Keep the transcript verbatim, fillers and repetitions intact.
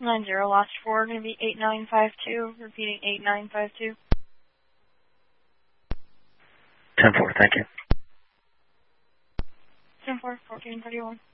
nine zero, lost four, going to be eight nine five two, repeating eight nine five two. ten four, thank you. ten four, fourteen thirty-one.